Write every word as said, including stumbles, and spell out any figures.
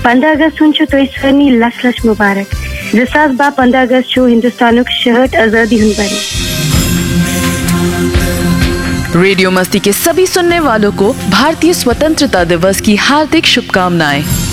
पंद्रह अगस्त हुन्छु तो इसनी लस लस मुबारक जसास बा पंद्रह अगस्त छो हिंदुस्तानुक शहद आजादी हुन बनी। रेडियो मस्ती के सभी सुनने वालों को भारतीय स्वतंत्रता दिवस की हार्दिक शुभकामनाएं।